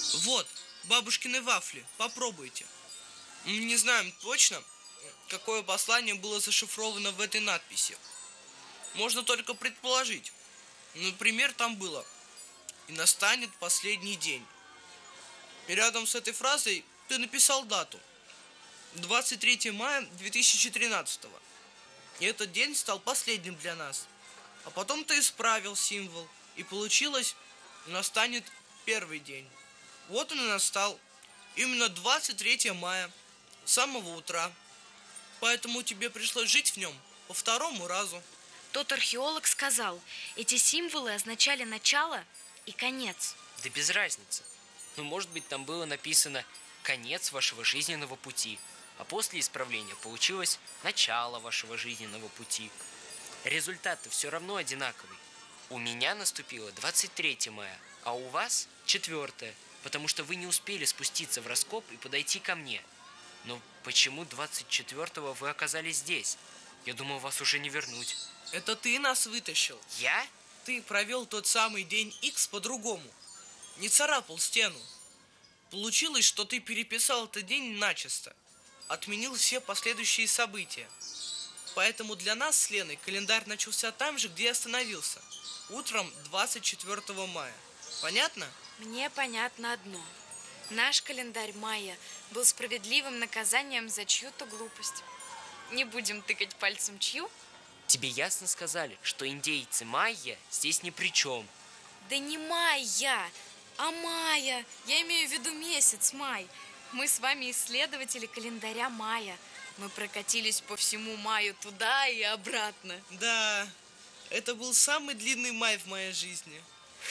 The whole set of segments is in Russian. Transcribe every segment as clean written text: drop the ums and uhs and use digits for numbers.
Вот, бабушкины вафли, попробуйте. Мы не знаем точно, какое послание было зашифровано в этой надписи. Можно только предположить. Например, там было: «И настанет последний день». И рядом с этой фразой ты написал дату: 23 мая 2013. И этот день стал последним для нас. А потом ты исправил символ, и получилось: настанет первый день. Вот он и настал. Именно 23 мая, с самого утра. Поэтому тебе пришлось жить в нем по второму разу. Тот археолог сказал, эти символы означали начало и конец. Да без разницы. Ну, может быть, там было написано «конец вашего жизненного пути», а после исправления получилось «начало вашего жизненного пути». Результат-то все равно одинаковый. У меня наступило 23 мая, а у вас 4, потому что вы не успели спуститься в раскоп и подойти ко мне. Но почему 24-го вы оказались здесь? Я думал, вас уже не вернуть. Это ты нас вытащил. Я? Ты провел тот самый день Х по-другому. Не царапал стену. Получилось, что ты переписал этот день начисто. Отменил все последующие события. Поэтому для нас с Леной календарь начался там же, где и остановился. Утром 24 мая. Понятно? Мне понятно одно. Наш календарь майя был справедливым наказанием за чью-то глупость. Не будем тыкать пальцем чью? Тебе ясно сказали, что индейцы майя здесь ни при чем. Да не майя, а майя. Я имею в виду месяц май. Мы с вами исследователи календаря майя. Мы прокатились по всему маю туда и обратно. Да, это был самый длинный май в моей жизни.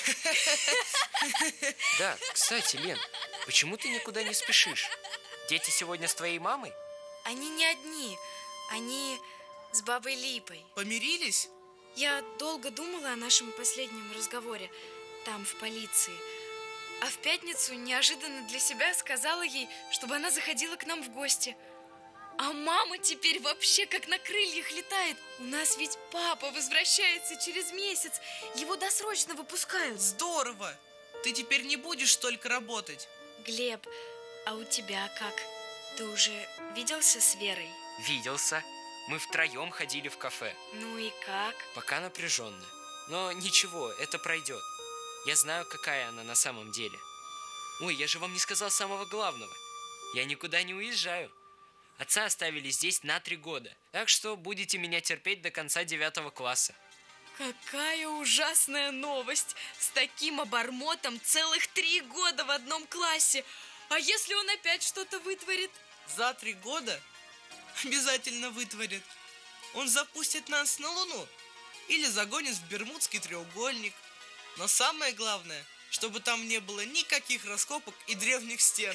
Да, кстати, Лен, почему ты никуда не спешишь? Дети сегодня с твоей мамой? Они не одни, они с бабой Липой. Помирились? Я долго думала о нашем последнем разговоре там, в полиции. А в пятницу неожиданно для себя сказала ей, чтобы она заходила к нам в гости. А мама теперь вообще как на крыльях летает. У нас ведь папа возвращается через месяц. Его досрочно выпускают. Здорово! Ты теперь не будешь столько работать. Глеб, а у тебя как? Ты уже виделся с Верой? Виделся. Мы втроем ходили в кафе. Ну и как? Пока напряженно. Но ничего, это пройдет. Я знаю, какая она на самом деле. Ой, я же вам не сказал самого главного. Я никуда не уезжаю. Отца оставили здесь на 3 года. Так что будете меня терпеть до конца 9 класса. Какая ужасная новость! С таким обормотом целых 3 года в одном классе. А если он опять что-то вытворит? За 3 года обязательно вытворит. Он запустит нас на Луну или загонит в Бермудский треугольник. Но самое главное, чтобы там не было никаких раскопок и древних стен.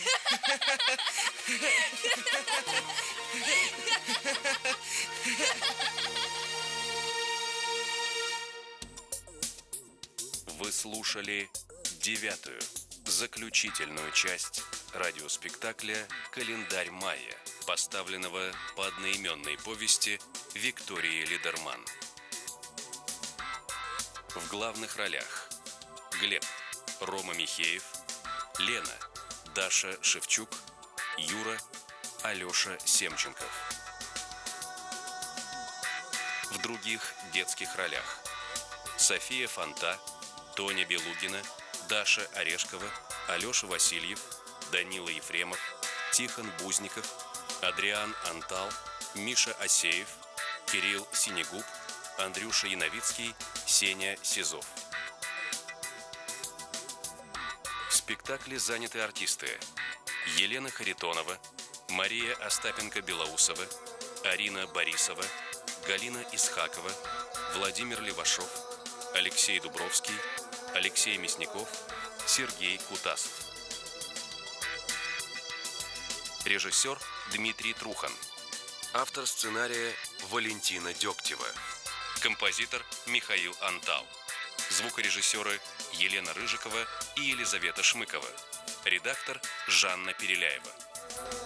Вы слушали 9-ю, заключительную часть радиоспектакля «Календарь майя», поставленного по одноименной повести Виктории Лидерман. В главных ролях Глеб – Рома Михеев, Лена – Даша Шевчук, Юра – Алеша Семченков. В других детских ролях София Фонта, Тоня Белугина, Даша Орешкова, Алеша Васильев, Данила Ефремов, Тихон Бузников, Адриан Антал, Миша Асеев, Кирилл Синегуб, Андрюша Яновицкий, Сеня Сизов. В спектакле заняты артисты: Елена Харитонова, Мария Остапенко-Белоусова, Арина Борисова, Галина Исхакова, Владимир Левашов, Алексей Дубровский, Алексей Мясников, Сергей Кутасов. Режиссер Дмитрий Трухан. Автор сценария Валентина Дегтева. Композитор Михаил Антал. Звукорежиссеры Елена Рыжикова и Елизавета Шмыкова. Редактор Жанна Переляева.